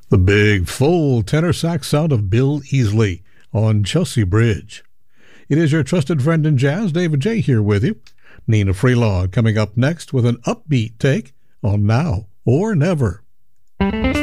The big, full tenor sax sound of Bill Easley on Chelsea Bridge. It is your trusted friend in jazz, David J. here with you. Nina Freelaw coming up next with an upbeat take on Now or Never.